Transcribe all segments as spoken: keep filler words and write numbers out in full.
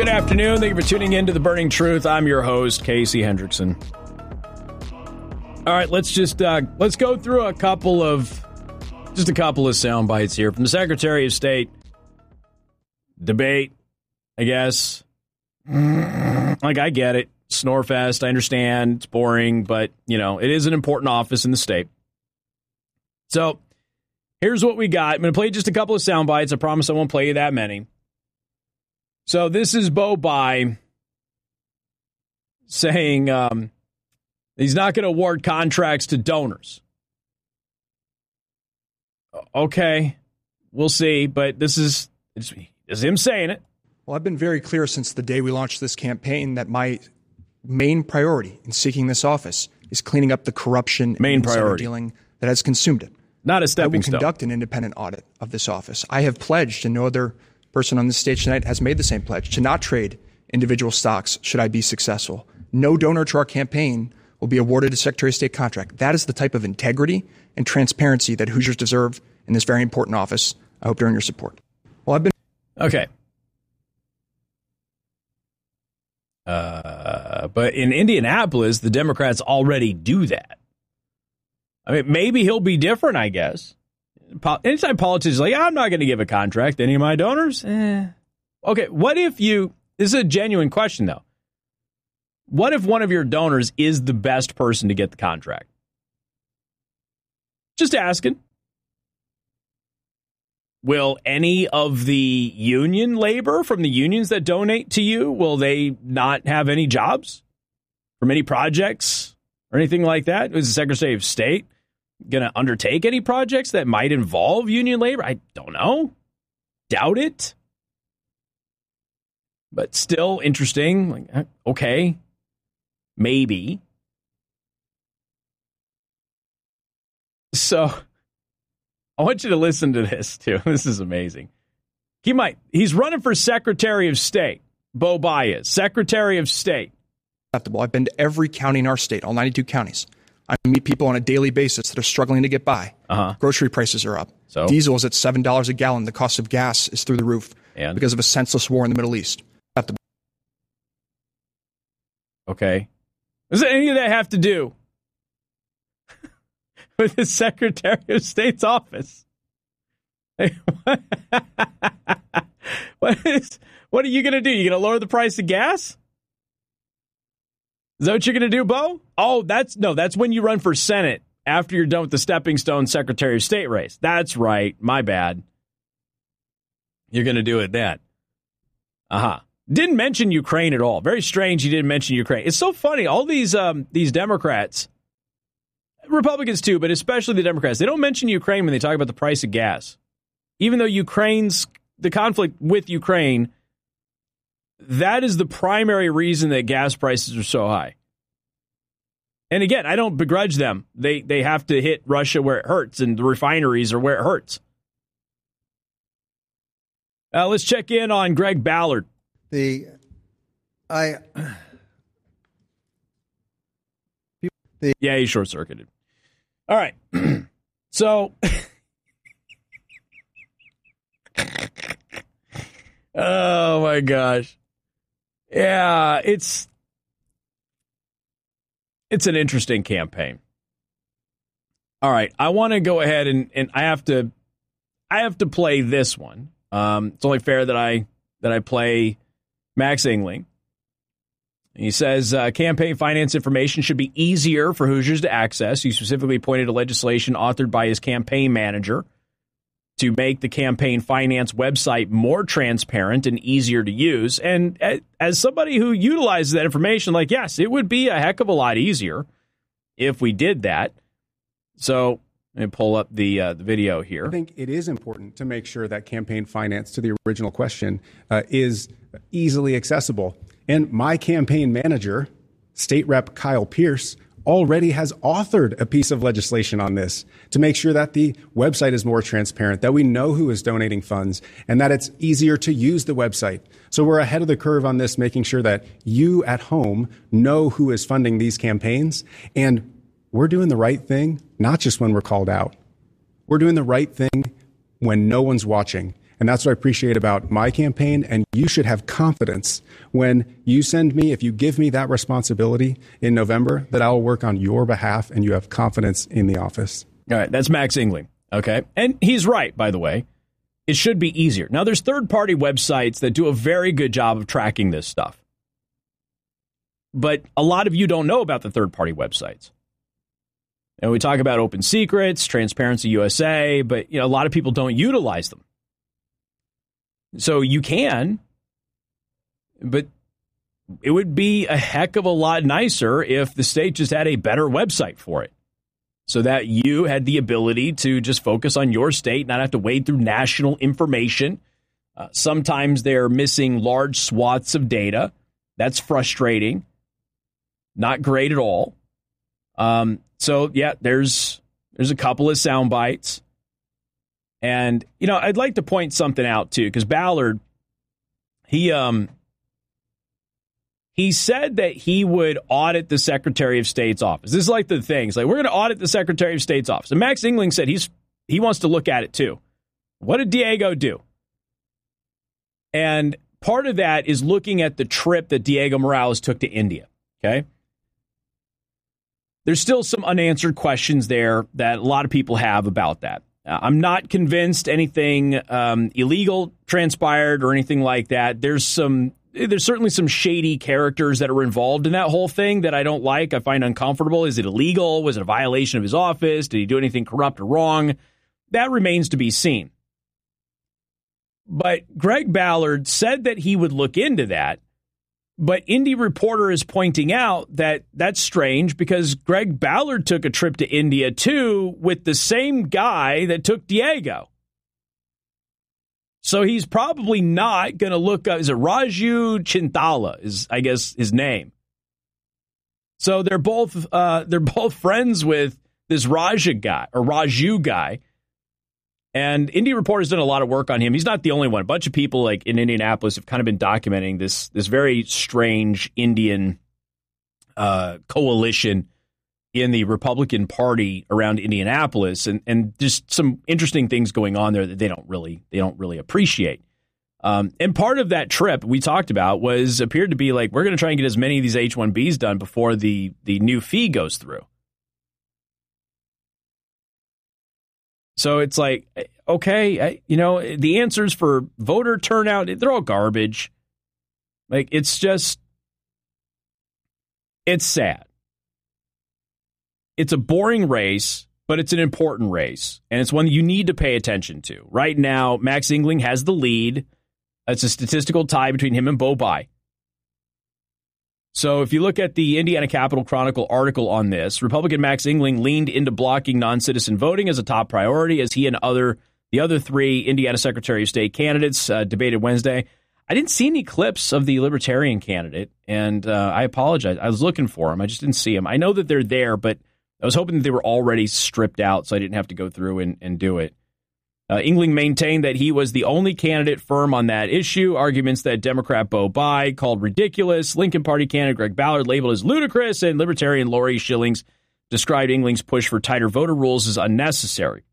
Good afternoon. Thank you for tuning in to The Burning Truth. I'm your host, Casey Hendrickson. All right, let's just uh, let's go through a couple of just a couple of sound bites here from the Secretary of State debate. I guess, like, I get it, Snorefest. I understand it's boring, but you know it is an important office in the state. So here's what we got. I'm going to play just a couple of sound bites. I promise I won't play you that many. So this is Bo Bai saying um, he's not going to award contracts to donors. Okay, we'll see, but this is, this is him saying it. Well, I've been very clear since the day we launched this campaign that my main priority in seeking this office is cleaning up the corruption main and priority dealing that has consumed it. Not a stepping I will stone. conduct an independent audit of this office. I have pledged, and no other person on this stage tonight has made the same pledge, to not trade individual stocks should I be successful. No donor to our campaign will be awarded a Secretary of State contract. That is the type of integrity and transparency that Hoosiers deserve in this very important office. I hope to earn your support. Well, I've been... Okay. Uh, but in Indianapolis, the Democrats already do that. I mean, maybe he'll be different, I guess. Po- anytime politicians are like, I'm not going to give a contract to any of my donors. Eh. Okay, what if you, this is a genuine question, though. What if one of your donors is the best person to get the contract? Just asking. Will any of the union labor from the unions that donate to you, will they not have any jobs from any projects or anything like that? Is the Secretary of State going to undertake any projects that might involve union labor? I don't know. Doubt it. But still interesting. Like, okay, maybe. So I want you to listen to this, too. This is amazing. He might. He's running for Secretary of State. Bo Bai is Secretary of State. I've been to every county in our state, all ninety-two counties. I meet people on a daily basis that are struggling to get by. Uh-huh. Grocery prices are up. So? Diesel is at seven dollars a gallon. The cost of gas is through the roof and? because of a senseless war in the Middle East. Okay. Does any of that have to do with the Secretary of State's office? Hey, what? what is? What are you going to do? You going to lower the price of gas? Is that what you're going to do, Bo? Oh, that's no, that's when you run for Senate after you're done with the stepping stone Secretary of State race. That's right. My bad. You're going to do it then. Uh-huh. Didn't mention Ukraine at all. Very strange you didn't mention Ukraine. It's so funny. All these um, these Democrats, Republicans too, but especially the Democrats, they don't mention Ukraine when they talk about the price of gas. Even though Ukraine's, the conflict with Ukraine, that is the primary reason that gas prices are so high. And again, I don't begrudge them. They they have to hit Russia where it hurts, and the refineries are where it hurts. Uh, let's check in on Greg Ballard. The I the, yeah, he's short circuited. All right, so oh my gosh. Yeah, it's it's an interesting campaign. All right, I want to go ahead and, and I have to I have to play this one. Um, it's only fair that I that I play Max Engling. He says uh, campaign finance information should be easier for Hoosiers to access. He specifically pointed to legislation authored by his campaign manager to make the campaign finance website more transparent and easier to use. And as somebody who utilizes that information, like, yes, it would be a heck of a lot easier if we did that. So let me pull up the uh, the video here. I think it is important to make sure that campaign finance, to the original question, uh, is easily accessible. And my campaign manager, State Rep Kyle Pierce, already has authored a piece of legislation on this to make sure that the website is more transparent, that we know who is donating funds, and that it's easier to use the website. So we're ahead of the curve on this, making sure that you at home know who is funding these campaigns. And we're doing the right thing, not just when we're called out. We're doing the right thing when no one's watching. And that's what I appreciate about my campaign. And you should have confidence when you send me, if you give me that responsibility in November, that I will work on your behalf and you have confidence in the office. All right. That's Max Engling. Okay. And he's right, by the way. It should be easier. Now, there's third-party websites that do a very good job of tracking this stuff. But a lot of you don't know about the third-party websites. And we talk about Open Secrets, Transparency U S A, but you know, a lot of people don't utilize them. So you can, but it would be a heck of a lot nicer if the state just had a better website for it, so that you had the ability to just focus on your state, not have to wade through national information. Uh, sometimes they're missing large swaths of data. That's frustrating. Not great at all. Um, so, yeah, there's there's a couple of sound bites. And, you know, I'd like to point something out, too, because Ballard, he um he said that he would audit the Secretary of State's office. This is like the thing. It's like, we're going to audit the Secretary of State's office. And Max Engling said he's he wants to look at it, too. What did Diego do? And part of that is looking at the trip that Diego Morales took to India, okay? There's still some unanswered questions there that a lot of people have about that. Uh, I'm not convinced anything um, illegal transpired or anything like that. There's some, there's certainly some shady characters that are involved in that whole thing that I don't like. I find uncomfortable. Is it illegal? Was it a violation of his office? Did he do anything corrupt or wrong? That remains to be seen. But Greg Ballard said that he would look into that. But Indy Reporter is pointing out that that's strange because Greg Ballard took a trip to India, too, with the same guy that took Diego. So he's probably not going to look up. Is it Raju Chintala is, I guess, his name. So they're both uh, they're both friends with this Raja guy or Raju guy. And Indy Reporter's done a lot of work on him. He's not the only one. A bunch of people like in Indianapolis have kind of been documenting this this very strange Indian uh, coalition in the Republican Party around Indianapolis, and and just some interesting things going on there that they don't really they don't really appreciate. Um, and part of that trip we talked about was appeared to be like, we're going to try and get as many of these H one Bs done before the the new fee goes through. So it's like, okay, you know, the answers for voter turnout, they're all garbage. Like, it's just, it's sad. It's a boring race, but it's an important race. And it's one that you need to pay attention to. Right now, Max Engling has the lead. It's a statistical tie between him and Bo Bai. So if you look at the Indiana Capital Chronicle article on this, Republican Max Engling leaned into blocking non-citizen voting as a top priority as he and other the other three Indiana Secretary of State candidates uh, debated Wednesday. I didn't see any clips of the Libertarian candidate, and uh, I apologize. I was looking for them. I just didn't see them. I know that they're there, but I was hoping that they were already stripped out so I didn't have to go through and, and do it. Uh, Engling maintained that he was the only candidate firm on that issue. Arguments that Democrat Bo Bai called ridiculous, Lincoln Party candidate Greg Ballard labeled as ludicrous, and Libertarian Lori Schillings described Engling's push for tighter voter rules as unnecessary.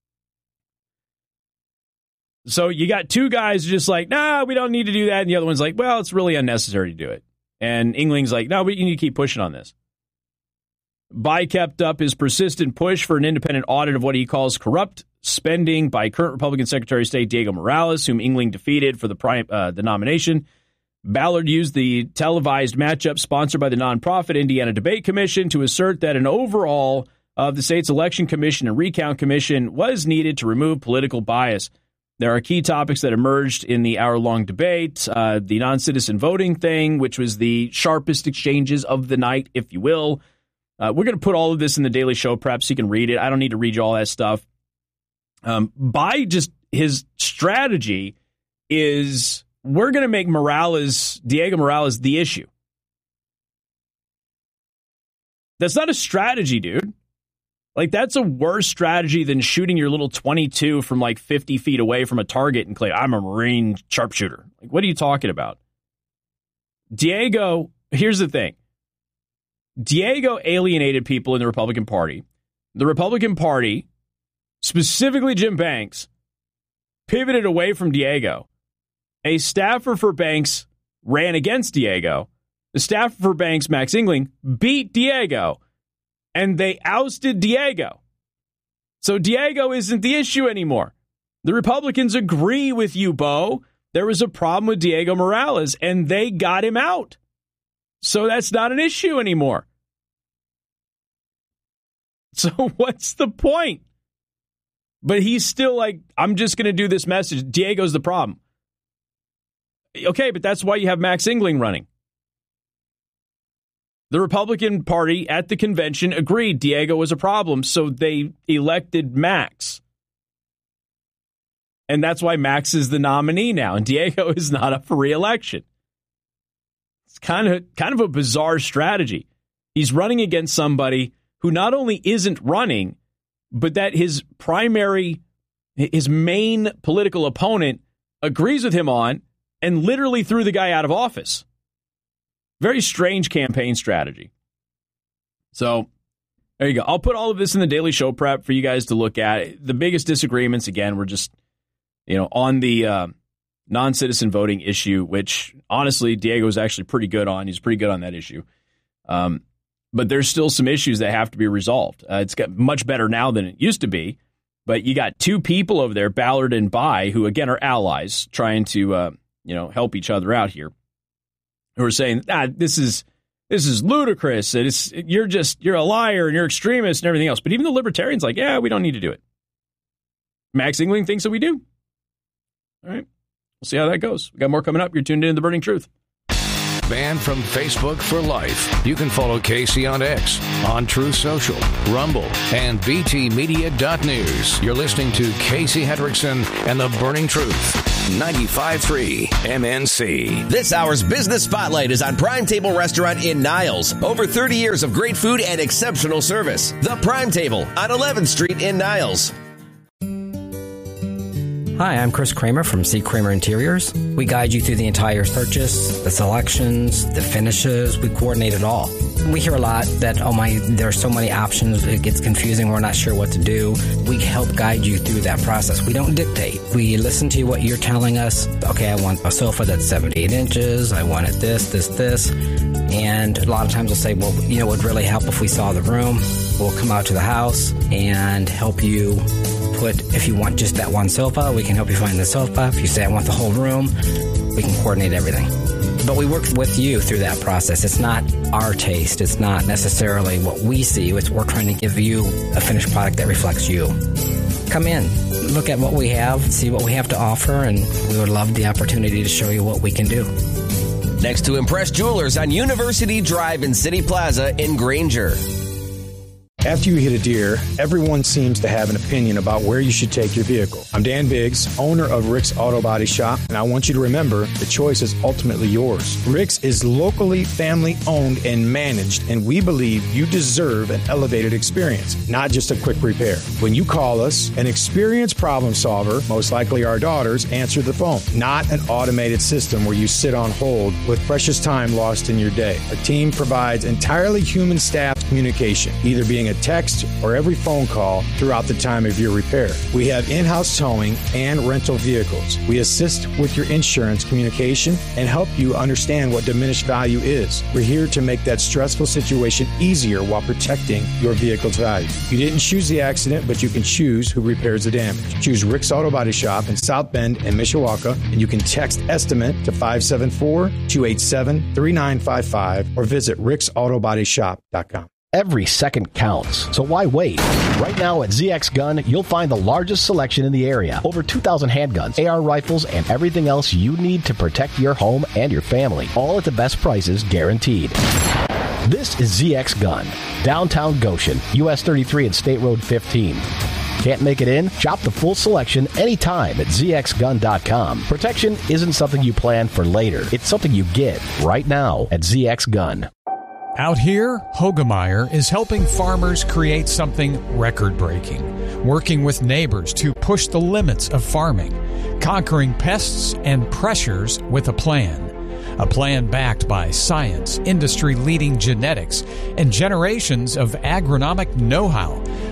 So you got two guys just like, nah, we don't need to do that. And the other one's like, well, it's really unnecessary to do it. And Engling's like, no, but you need to keep pushing on this. Bai kept up his persistent push for an independent audit of what he calls corrupt spending by current Republican Secretary of State Diego Morales, whom Engling defeated for the prime, uh, the nomination. Ballard used the televised matchup sponsored by the nonprofit Indiana Debate Commission to assert that an overhaul of the state's election commission and recount commission was needed to remove political bias. There are key topics that emerged in the hour-long debate, uh, the non-citizen voting thing, which was the sharpest exchanges of the night, if you will. Uh, we're going to put all of this in the Daily Show prep so you can read it. I don't need to read you all that stuff. Um, by just his strategy is we're going to make Morales, Diego Morales, the issue. That's not a strategy, dude. Like, that's a worse strategy than shooting your little twenty-two from like fifty feet away from a target and claim, I'm a Marine sharpshooter. Like, what are you talking about? Diego, here's the thing. Diego alienated people in the Republican Party. The Republican Party, specifically Jim Banks, pivoted away from Diego. A staffer for Banks ran against Diego. The staffer for Banks, Max Engling, beat Diego, and they ousted Diego. So Diego isn't the issue anymore. The Republicans agree with you, Bo. There was a problem with Diego Morales, and they got him out. So that's not an issue anymore. So what's the point? But he's still like, I'm just going to do this message. Diego's the problem. Okay, but that's why you have Max Engling running. The Republican Party at the convention agreed Diego was a problem, so they elected Max. And that's why Max is the nominee now, and Diego is not up for re-election. It's kind of kind of a bizarre strategy. He's running against somebody who not only isn't running, but that his primary, his main political opponent agrees with him on and literally threw the guy out of office. Very strange campaign strategy. So there you go. I'll put all of this in the Daily Show prep for you guys to look at. The biggest disagreements, again, were just, you know, on the uh, non-citizen voting issue, which honestly, Diego is actually pretty good on. He's pretty good on that issue. Um, but there's still some issues that have to be resolved. Uh, it's got much better now than it used to be. But you got two people over there, Ballard and Bai, who, again, are allies trying to, uh, you know, help each other out here, who are saying, ah, this is this is ludicrous. It's, you're just, you're a liar and you're extremist and everything else. But even the libertarians like, yeah, we don't need to do it. Max Engling thinks that we do. All right. We'll see how that goes. We got more coming up. You're tuned in to The Burning Truth. Banned from Facebook for life. You can follow Casey on X, on Truth Social, Rumble, and B T Media dot news. You're listening to Casey Hendrickson and The Burning Truth, ninety-five point three M N C. This hour's Business Spotlight is on Prime Table Restaurant in Niles. Over thirty years of great food and exceptional service. The Prime Table on eleventh Street in Niles. Hi, I'm Chris Kramer from C. Kramer Interiors. We guide you through the entire purchase, the selections, the finishes. We coordinate it all. We hear a lot that, oh my, there are so many options, it gets confusing, we're not sure what to do. We help guide you through that process. We don't dictate. We listen to what you're telling us. Okay, I want a sofa that's seventy-eight inches. I want it this, this, this. And a lot of times we'll say, well, you know, it would really help if we saw the room. We'll come out to the house and help you put, if you want just that one sofa, we can help you find the sofa. If you say, I want the whole room, we can coordinate everything. But we work with you through that process. It's not our taste. It's not necessarily what we see. It's we're trying to give you a finished product that reflects you. Come in, look at what we have, see what we have to offer, and we would love the opportunity to show you what we can do. Next to Impress Jewelers on University Drive in City Plaza in Granger. After you hit a deer, everyone seems to have an opinion about where you should take your vehicle. I'm Dan Biggs, owner of Rick's Auto Body Shop, and I want you to remember the choice is ultimately yours. Rick's is locally family owned and managed, and we believe you deserve an elevated experience, not just a quick repair. When you call us, an experienced problem solver, most likely our daughters, answer the phone, not an automated system where you sit on hold with precious time lost in your day. Our team provides entirely human staff communication, either being a text or every phone call throughout the time of your repair. We have in-house towing and rental vehicles. We assist with your insurance communication and help you understand what diminished value is. We're here to make that stressful situation easier while protecting your vehicle's value. You didn't choose the accident, but you can choose who repairs the damage. Choose Rick's Auto Body Shop in South Bend and Mishawaka, and you can text estimate to five seven four, two eight seven, three nine five five or visit ricks auto body shop dot com. Every second counts, so why wait? Right now at Z X Gun, you'll find the largest selection in the area. Over two thousand handguns, A R rifles, and everything else you need to protect your home and your family. All at the best prices guaranteed. This is Z X Gun, downtown Goshen, U S thirty-three and State Road fifteen. Can't make it in? Shop the full selection anytime at z x gun dot com. Protection isn't something you plan for later. It's something you get right now at Z X Gun. Out here, Hogemeyer is helping farmers create something record-breaking, working with neighbors to push the limits of farming, conquering pests and pressures with a plan. A plan backed by science, industry-leading genetics, and generations of agronomic know-how.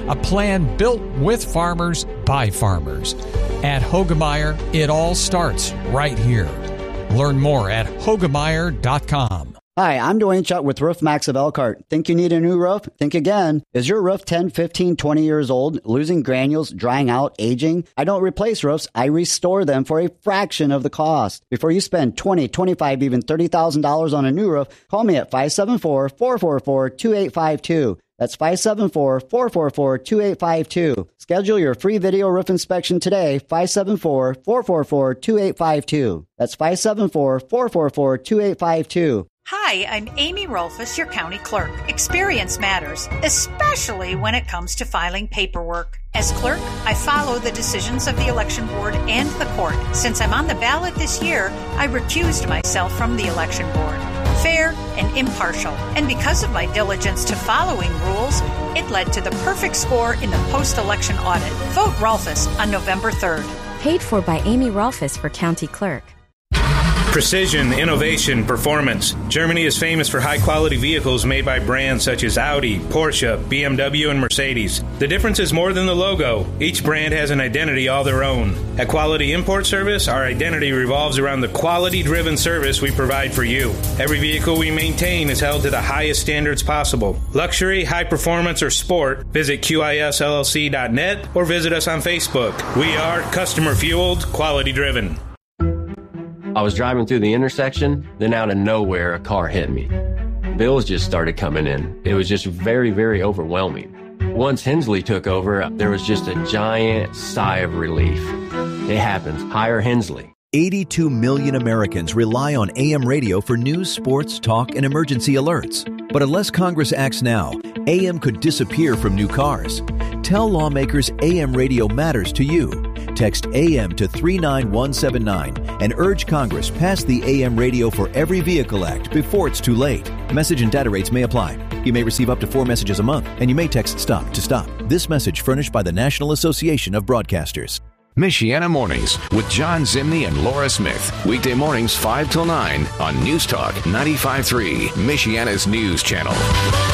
a plan built with farmers by farmers. At Hogemeyer, it all starts right here. Learn more at hogemeyer dot com. Hi, I'm Dwayne Chuck with Roof Max of Elkhart. Think you need a new roof? Think again. Is your roof ten, fifteen, twenty years old, losing granules, drying out, aging? I don't replace roofs. I restore them for a fraction of the cost. Before you spend twenty, twenty-five, even thirty thousand dollars on a new roof, call me at five seven four, four four four, two eight five two. That's five seven four, four four four, two eight five two. Schedule your free video roof inspection today, five seven four, four four four, two eight five two. That's five seven four, four four four, two eight five two. Hi, I'm Amy Rolfus, your county clerk. Experience matters, especially when it comes to filing paperwork. As clerk, I follow the decisions of the election board and the court. Since I'm on the ballot this year, I recused myself from the election board. Fair and impartial. And because of my diligence to following rules, it led to the perfect score in the post-election audit. Vote Rolfus on November third. Paid for by Amy Rolfus for county clerk. Precision, innovation, performance. Germany is famous for high-quality vehicles made by brands such as Audi, Porsche, B M W, and Mercedes. The difference is more than the logo. Each brand has an identity all their own. At Quality Import Service, our identity revolves around the quality-driven service we provide for you. Every vehicle we maintain is held to the highest standards possible. Luxury, high performance, or sport, visit Q I S L L C dot net or visit us on Facebook. We are customer-fueled, quality-driven. I was driving through the intersection, then out of nowhere, a car hit me. Bills just started coming in. It was just very, very overwhelming. Once Hensley took over, there was just a giant sigh of relief. It happens. Hire Hensley. eighty-two million Americans rely on A M radio for news, sports, talk, and emergency alerts. But unless Congress acts now, A M could disappear from new cars. Tell lawmakers A M radio matters to you. Text A M to three nine one seven nine and urge Congress pass the A M Radio for Every Vehicle Act before it's too late. Message and data rates may apply. You may receive up to four messages a month, and you may text STOP to stop. This message furnished by the National Association of Broadcasters. Michiana Mornings with John Zimney and Laura Smith. Weekday mornings five till nine on News Talk ninety-five point three, Michiana's news channel.